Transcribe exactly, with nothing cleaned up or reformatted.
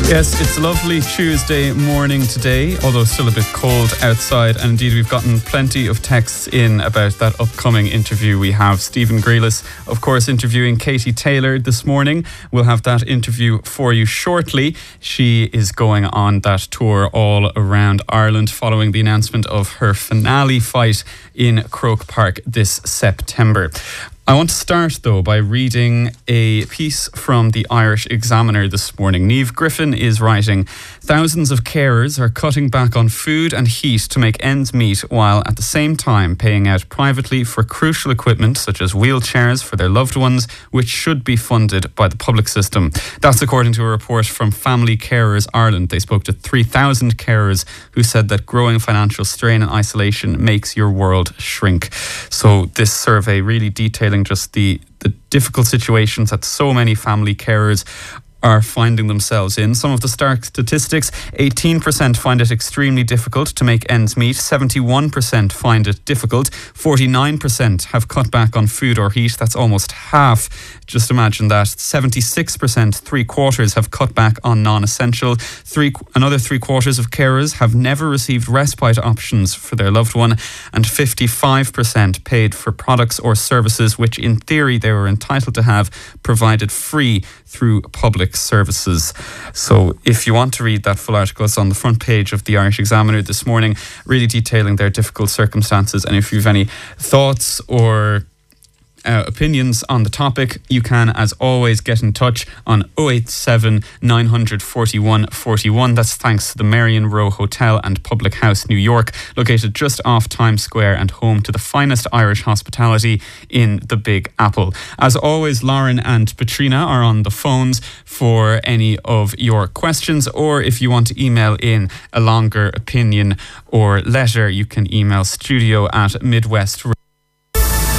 Yes, it's a lovely Tuesday morning today, although still a bit cold outside. And indeed, we've gotten plenty of texts in about that upcoming interview we have. Stephen Grealis, of course, interviewing Katie Taylor this morning. We'll have that interview for you shortly. She is going on that tour all around Ireland following the announcement of her finale fight in Croke Park this September. I want to start, though, by reading a piece from the Irish Examiner this morning. Niamh Griffin is writing, thousands of carers are cutting back on food and heat to make ends meet, while at the same time paying out privately for crucial equipment such as wheelchairs for their loved ones, which should be funded by the public system. That's according to a report from Family Carers Ireland. They spoke to three thousand carers who said that growing financial strain and isolation makes your world shrink. So this survey really detailing just the, the difficult situations that so many family carers are finding themselves in. Some of the stark statistics: eighteen percent find it extremely difficult to make ends meet, seventy-one percent find it difficult, forty-nine percent have cut back on food or heat. That's almost half. Just imagine that. seventy-six percent, three quarters, have cut back on non-essential. Three, another three quarters of carers have never received respite options for their loved one, and fifty-five percent paid for products or services which in theory they were entitled to have provided free through public services. So if you want to read that full article, it's on the front page of the Irish Examiner this morning, really detailing their difficult circumstances. And if you've any thoughts or Uh, opinions on the topic, you can, as always, get in touch on oh eight seven, nine four one, four one. That's thanks to the Marion Row Hotel and Public House, New York, located just off Times Square and home to the finest Irish hospitality in the Big Apple. As always, Lauren and Patrina are on the phones for any of your questions, or if you want to email in a longer opinion or letter, you can email studio at midwest